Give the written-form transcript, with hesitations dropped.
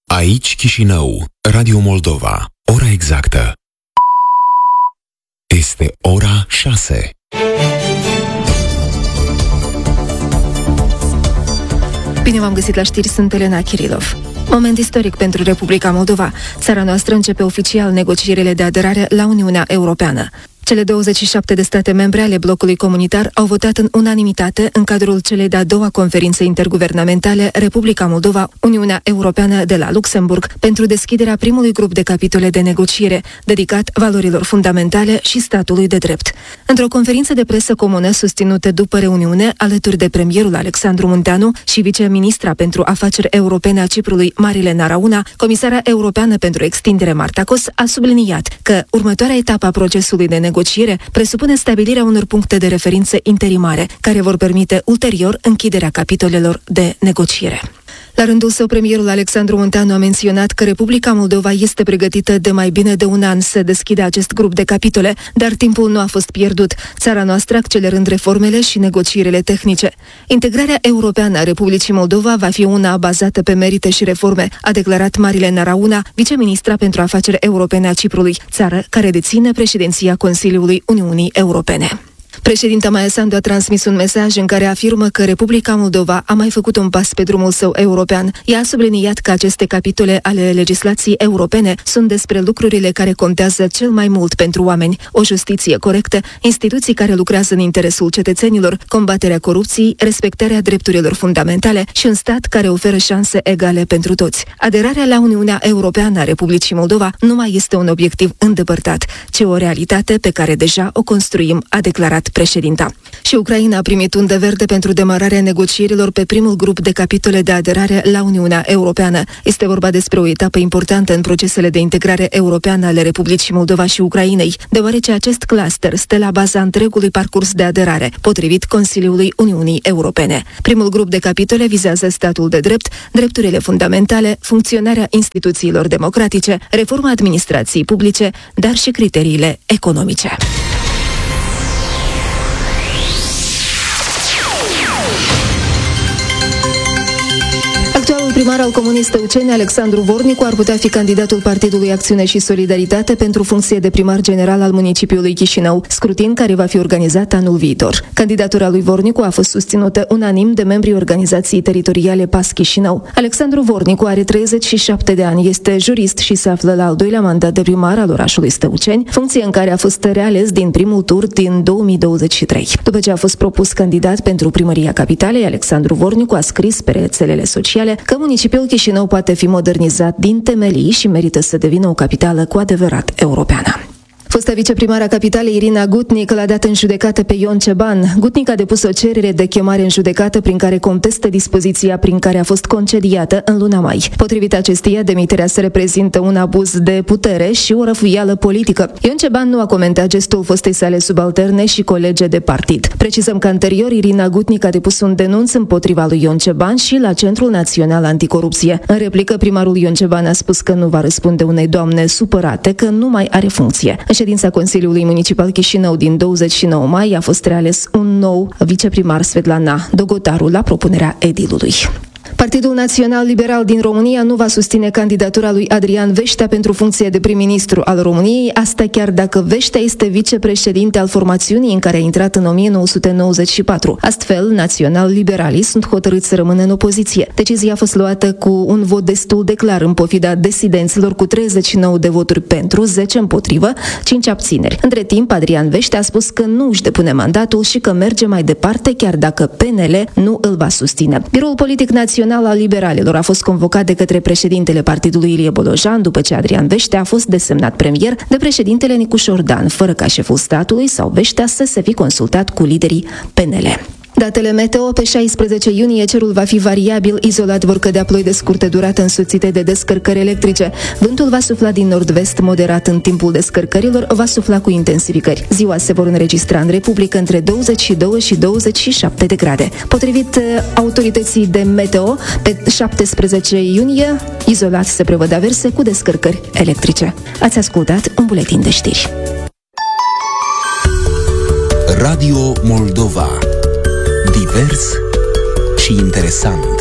Aici Chișinău, Radio Moldova. Ora exactă este ora 6. Bine v-am găsit la știri, sunt Elena Kirilov. Moment istoric pentru Republica Moldova. Țara noastră începe oficial negocierile de aderare la Uniunea Europeană. Cele 27 de state membre ale blocului comunitar au votat în unanimitate în cadrul celei de-a doua conferințe interguvernamentale Republica Moldova, Uniunea Europeană de la Luxemburg, pentru deschiderea primului grup de capitole de negociere, dedicat valorilor fundamentale și statului de drept. Într-o conferință de presă comună susținută după reuniune, alături de premierul Alexandru Munteanu și viceministra pentru afaceri europene a Ciprului, Marile Narauna, comisara europeană pentru extindere Marta Kos a subliniat că următoarea etapă a procesului de negociere presupune stabilirea unor puncte de referință interimare, care vor permite ulterior închiderea capitolelor de negociere. La rândul său, premierul Alexandru Munteanu a menționat că Republica Moldova este pregătită de mai bine de un an să deschidă acest grup de capitole, dar timpul nu a fost pierdut, țara noastră accelerând reformele și negocierile tehnice. Integrarea europeană a Republicii Moldova va fi una bazată pe merite și reforme, a declarat Marile Narauna, viceministra pentru afaceri europene a Ciprului, țară care deține președinția Consiliului Uniunii Europene. Președinta Maia Sandu a transmis un mesaj în care afirmă că Republica Moldova a mai făcut un pas pe drumul său european. Ea a subliniat că aceste capitole ale legislației europene sunt despre lucrurile care contează cel mai mult pentru oameni: o justiție corectă, instituții care lucrează în interesul cetățenilor, combaterea corupției, respectarea drepturilor fundamentale și un stat care oferă șanse egale pentru toți. Aderarea la Uniunea Europeană a Republicii Moldova nu mai este un obiectiv îndepărtat, ci o realitate pe care deja o construim, a declarat președinta. Și Ucraina a primit undă verde pentru demararea negocierilor pe primul grup de capitole de aderare la Uniunea Europeană. Este vorba despre o etapă importantă în procesele de integrare europeană ale Republicii Moldova și Ucrainei, deoarece acest cluster stă la baza întregului parcurs de aderare, potrivit Consiliului Uniunii Europene. Primul grup de capitole vizează statul de drept, drepturile fundamentale, funcționarea instituțiilor democratice, reforma administrației publice, dar și criteriile economice. Primar al Comunei Stăuceni, Alexandru Vornicu, ar putea fi candidatul Partidului Acțiune și Solidaritate pentru funcție de primar general al municipiului Chișinău, scrutin care va fi organizat anul viitor. Candidatura lui Vornicu a fost susținută unanim de membrii organizației teritoriale PAS Chișinău. Alexandru Vornicu are 37 de ani, este jurist și se află la al doilea mandat de primar al orașului Stăuceni, funcție în care a fost reales din primul tur din 2023. După ce a fost propus candidat pentru primăria capitalei, Alexandru Vornicu a scris pe rețelele sociale că municipiul Chișinău poate fi modernizat din temelii și merită să devină o capitală cu adevărat europeană. Fosta viceprimara capitalei, Irina Gutnic, l-a dat în judecată pe Ion Ceban. Gutnic a depus o cerere de chemare în judecată prin care contestă dispoziția prin care a fost concediată în luna mai. Potrivit acesteia, demiterea se reprezintă un abuz de putere și o răfuială politică. Ion Ceban nu a comentat gestul fostei sale subalterne și colege de partid. Precizăm că anterior Irina Gutnic a depus un denunț împotriva lui Ion Ceban și la Centrul Național Anticorupție. În replică, primarul Ion Ceban a spus că nu va răspunde unei doamne supărate că nu mai are funcție. În ședința Consiliului Municipal Chișinău din 29 mai a fost reales un nou viceprimar, Svetlana Dogotaru, la propunerea edilului. Partidul Național Liberal din România nu va susține candidatura lui Adrian Veștea pentru funcție de prim-ministru al României, asta chiar dacă Veștea este vicepreședinte al formațiunii în care a intrat în 1994. Astfel, național-liberalii sunt hotărâți să rămână în opoziție. Decizia a fost luată cu un vot destul de clar în pofida desidenților, cu 39 de voturi pentru, 10 împotrivă, 5 abțineri. Între timp, Adrian Veștea a spus că nu își depune mandatul și că merge mai departe, chiar dacă PNL nu îl va susține. Biroul politic național al liberalilor a fost convocat de către președintele partidului Ilie Bolojan după ce Adrian Veștea a fost desemnat premier de președintele Nicu Șordan, fără ca șeful statului sau Veștea să se fi consultat cu liderii PNL. Datele meteo: pe 16 iunie cerul va fi variabil, izolat vor cădea ploi de scurtă durată însoțite de descărcări electrice. Vântul va sufla din nord-vest moderat în timpul descărcărilor, va sufla cu intensificări. Ziua se vor înregistra în Republică între 22 și 27 de grade. Potrivit autorității de meteo, pe 17 iunie, izolat se prevăd averse cu descărcări electrice. Ați ascultat un buletin de știri. Radio Moldova. Divers și interesant.